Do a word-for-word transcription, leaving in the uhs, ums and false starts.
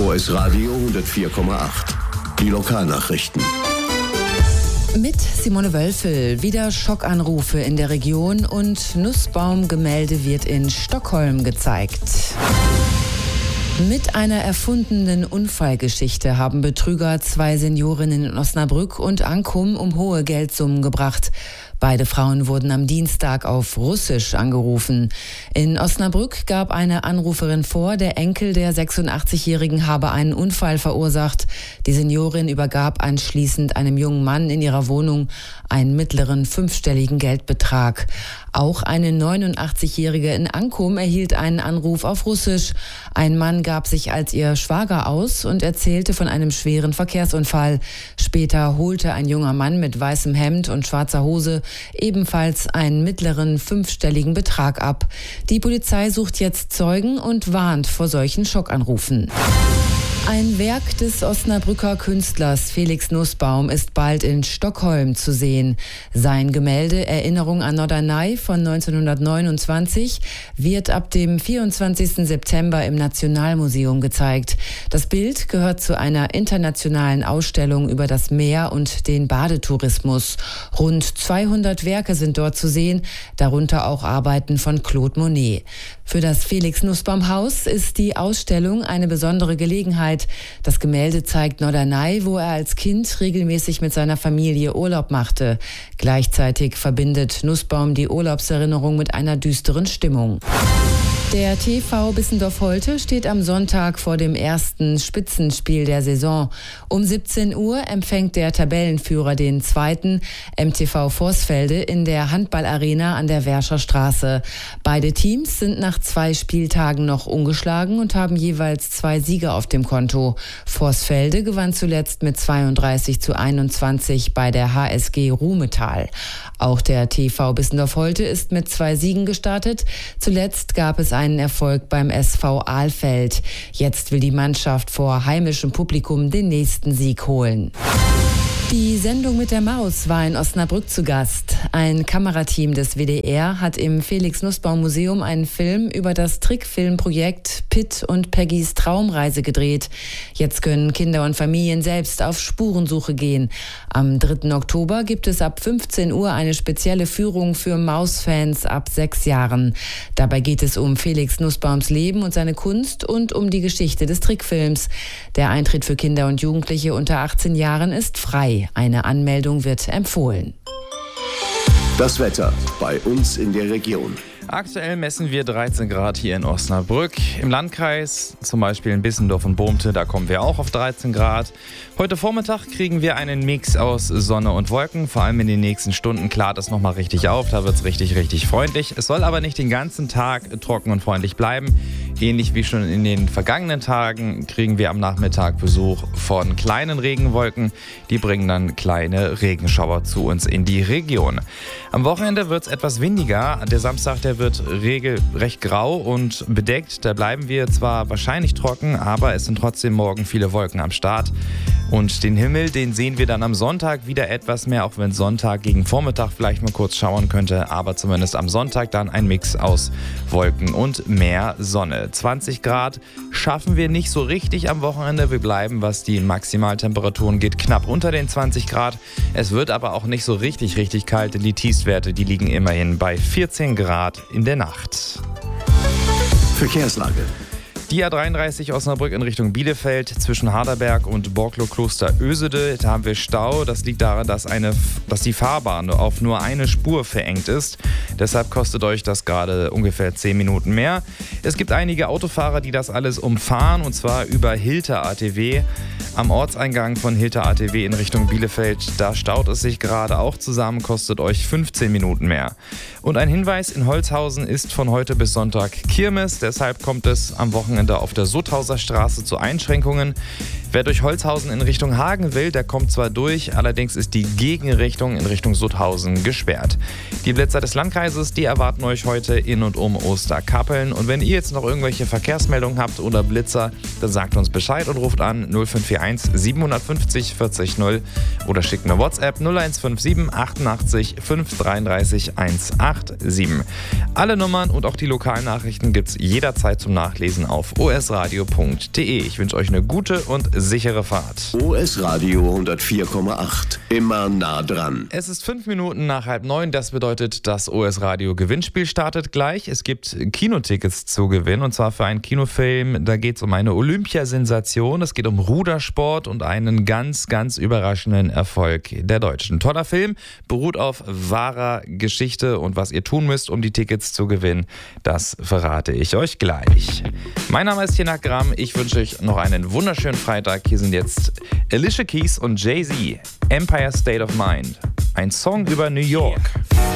O S Radio hundertvier Komma acht. Die Lokalnachrichten. Mit Simone Wölfel. Wieder Schockanrufe in der Region und Nussbaumgemälde wird in Stockholm gezeigt. Mit einer erfundenen Unfallgeschichte haben Betrüger zwei Seniorinnen in Osnabrück und Ankum um hohe Geldsummen gebracht. Beide Frauen wurden am Dienstag auf Russisch angerufen. In Osnabrück gab eine Anruferin vor, der Enkel der sechsundachtzigjährigen habe einen Unfall verursacht. Die Seniorin übergab anschließend einem jungen Mann in ihrer Wohnung einen mittleren fünfstelligen Geldbetrag. Auch eine neunundachtzigjährige in Ankum erhielt einen Anruf auf Russisch. Ein Mann gab sich als ihr Schwager aus und erzählte von einem schweren Verkehrsunfall. Später holte ein junger Mann mit weißem Hemd und schwarzer Hose ebenfalls einen mittleren fünfstelligen Betrag ab. Die Polizei sucht jetzt Zeugen und warnt vor solchen Schockanrufen. Ein Werk des Osnabrücker Künstlers Felix Nussbaum ist bald in Stockholm zu sehen. Sein Gemälde Erinnerung an Norderney von neunzehnhundertneunundzwanzig wird ab dem vierundzwanzigsten September im Nationalmuseum gezeigt. Das Bild gehört zu einer internationalen Ausstellung über das Meer und den Badetourismus. Rund zweihundert Werke sind dort zu sehen, darunter auch Arbeiten von Claude Monet. Für das Felix-Nussbaum-Haus ist die Ausstellung eine besondere Gelegenheit. Das Gemälde zeigt Norderney, wo er als Kind regelmäßig mit seiner Familie Urlaub machte. Gleichzeitig verbindet Nussbaum die Urlaubserinnerung mit einer düsteren Stimmung. Der T V Bissendorf-Holte steht am Sonntag vor dem ersten Spitzenspiel der Saison. Um siebzehn Uhr empfängt der Tabellenführer den zweiten M T V Vorsfelde in der Handballarena an der Wärscher Straße. Beide Teams sind nach zwei Spieltagen noch ungeschlagen und haben jeweils zwei Siege auf dem Konto. Vorsfelde gewann zuletzt mit zweiunddreißig zu einundzwanzig bei der H S G Ruhmetal. Auch der T V Bissendorf-Holte ist mit zwei Siegen gestartet. Zuletzt gab es einen Erfolg beim S V Ahlfeld. Jetzt will die Mannschaft vor heimischem Publikum den nächsten Sieg holen. Die Sendung mit der Maus war in Osnabrück zu Gast. Ein Kamerateam des W D R hat im Felix-Nussbaum-Museum einen Film über das Trickfilmprojekt Pitt und Peggys Traumreise gedreht. Jetzt können Kinder und Familien selbst auf Spurensuche gehen. Am dritten Oktober gibt es ab fünfzehn Uhr eine spezielle Führung für Mausfans ab sechs Jahren. Dabei geht es um Felix Nussbaums Leben und seine Kunst und um die Geschichte des Trickfilms. Der Eintritt für Kinder und Jugendliche unter achtzehn Jahren ist frei. Eine Anmeldung wird empfohlen. Das Wetter bei uns in der Region. Aktuell messen wir dreizehn Grad hier in Osnabrück. Im Landkreis, zum Beispiel in Bissendorf und Bohmte, da kommen wir auch auf dreizehn Grad. Heute Vormittag kriegen wir einen Mix aus Sonne und Wolken. Vor allem in den nächsten Stunden klart es nochmal richtig auf. Da wird es richtig, richtig freundlich. Es soll aber nicht den ganzen Tag trocken und freundlich bleiben. Ähnlich wie schon in den vergangenen Tagen kriegen wir am Nachmittag Besuch von kleinen Regenwolken. Die bringen dann kleine Regenschauer zu uns in die Region. Am Wochenende wird es etwas windiger. Der Samstag, der wird regelrecht grau und bedeckt. Da bleiben wir zwar wahrscheinlich trocken, aber es sind trotzdem morgen viele Wolken am Start. Und den Himmel, den sehen wir dann am Sonntag wieder etwas mehr, auch wenn Sonntag gegen Vormittag vielleicht mal kurz schauern könnte. Aber zumindest am Sonntag dann ein Mix aus Wolken und mehr Sonne. zwanzig Grad schaffen wir nicht so richtig am Wochenende. Wir bleiben, was die Maximaltemperaturen geht, knapp unter den zwanzig Grad. Es wird aber auch nicht so richtig, richtig kalt, denn die Tiefstwerte, die liegen immerhin bei vierzehn Grad in der Nacht. Verkehrslage. Die A dreiunddreißig Osnabrück in Richtung Bielefeld zwischen Harderberg und Borklo-Kloster-Ösede. Da haben wir Stau. Das liegt daran, dass, eine, dass die Fahrbahn auf nur eine Spur verengt ist. Deshalb kostet euch das gerade ungefähr zehn Minuten mehr. Es gibt einige Autofahrer, die das alles umfahren, und zwar über Hilter A T W. Am Ortseingang von Hilter A T W in Richtung Bielefeld, da staut es sich gerade auch zusammen, kostet euch fünfzehn Minuten mehr. Und ein Hinweis, in Holzhausen ist von heute bis Sonntag Kirmes, deshalb kommt es am Wochenende auf der Sutthauser Straße zu Einschränkungen. Wer durch Holzhausen in Richtung Hagen will, der kommt zwar durch, allerdings ist die Gegenrichtung in Richtung Sutthausen gesperrt. Die Blitzer des Landkreises, die erwarten euch heute in und um Osterkappeln. Und wenn ihr jetzt noch irgendwelche Verkehrsmeldungen habt oder Blitzer, dann sagt uns Bescheid und ruft an null fünf vier eins sieben fünf null vierzig null oder schickt eine WhatsApp null eins fünf sieben achtundachtzig fünf dreiunddreißig hundertsiebenundachtzig. Alle Nummern und auch die Lokalnachrichten gibt's jederzeit zum Nachlesen auf o s radio punkt d e. Ich wünsche euch eine gute und sichere Fahrt. O S Radio hundertvier Komma acht. Immer nah dran. Es ist fünf Minuten nach halb neun. Das bedeutet, das O S Radio Gewinnspiel startet gleich. Es gibt Kinotickets zu gewinnen und zwar für einen Kinofilm. Da geht es um eine Olympiasensation. Es geht um Rudersport und einen ganz, ganz überraschenden Erfolg der Deutschen. Toller Film, beruht auf wahrer Geschichte und was ihr tun müsst, um die Tickets zu gewinnen, das verrate ich euch gleich. Mein Name ist Hinak Gramm. Ich wünsche euch noch einen wunderschönen Freitag. Hier sind jetzt Alicia Keys und Jay-Z, Empire State of Mind. Ein Song über New York.